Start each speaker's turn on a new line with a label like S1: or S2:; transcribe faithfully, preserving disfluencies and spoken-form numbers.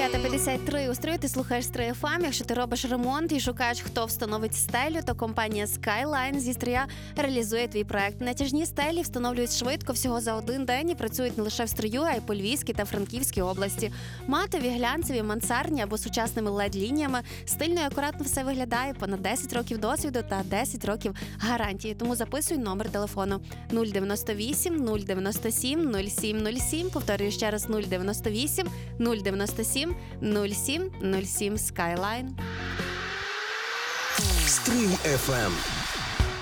S1: дев'ята п'ятдесят три у строю, ти слухаєш Стрий еф ем. Якщо ти робиш ремонт і шукаєш, хто встановить стелю, то компанія Skyline зі Стрия реалізує твій проект. Натяжні стелі встановлюють швидко, всього за один день, і працюють не лише в Стрию, а й по Львівській та Франківській області. Матові, глянцеві, мансардні або сучасними лед-лініями. Стильно і акуратно все виглядає. Понад десять років досвіду та десять років гарантії. Тому записуй номер телефону нуль дев'яносто вісім нуль дев'яносто сім нуль сім нуль сім. Повторюю ще раз: нуль дев'яносто вісім нуль дев'яносто сім нуль сім нуль сім. Skyline.
S2: Стрий еф ем.